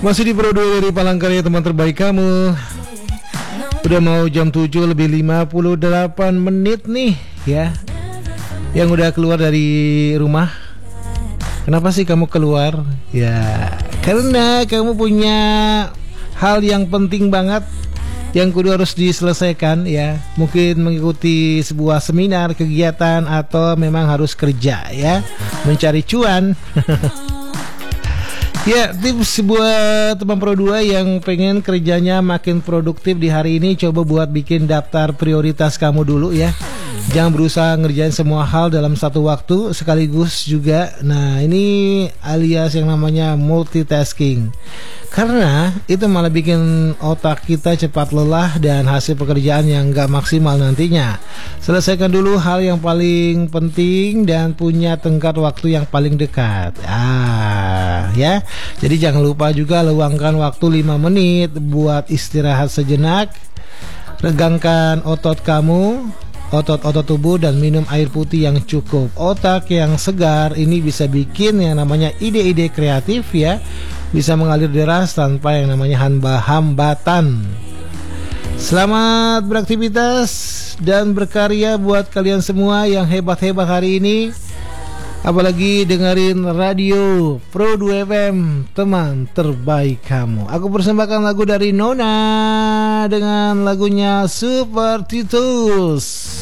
Masih di Pro 2 dari Palangkaraya, teman terbaik kamu. Udah mau jam 7 lebih 58 menit nih ya. Yang udah keluar dari rumah. Kenapa sih kamu keluar? Ya, karena kamu punya hal yang penting banget yang kudu harus diselesaikan ya. Mungkin mengikuti sebuah seminar, kegiatan, atau memang harus kerja ya, mencari cuan. Ya, tips buat teman Pro 2 yang pengen kerjanya makin produktif di hari ini, coba buat bikin daftar prioritas kamu dulu ya. Jangan berusaha ngerjain semua hal dalam satu waktu sekaligus juga. Nah, ini alias yang namanya multitasking. Karena itu malah bikin otak kita cepat lelah dan hasil pekerjaan yang gak maksimal nantinya. Selesaikan dulu hal yang paling penting dan punya tenggat waktu yang paling dekat. Ya. Jadi jangan lupa juga luangkan waktu 5 menit buat istirahat sejenak. Regangkan otot kamu, otot-otot tubuh, dan minum air putih yang cukup. Otak yang segar ini bisa bikin yang namanya ide-ide kreatif ya, bisa mengalir deras tanpa yang namanya hambatan. Selamat beraktivitas dan berkarya buat kalian semua yang hebat-hebat hari ini. Apalagi dengerin radio Pro 2 FM, teman terbaik kamu. Aku persembahkan lagu dari Nona dengan lagunya Super Titus.